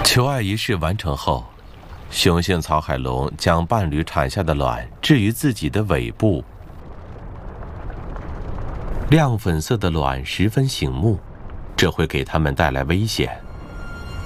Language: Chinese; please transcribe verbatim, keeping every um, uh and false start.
求爱仪式完成后，雄性草海龙将伴侣产下的卵置于自己的尾部。亮粉色的卵十分醒目，这会给它们带来危险。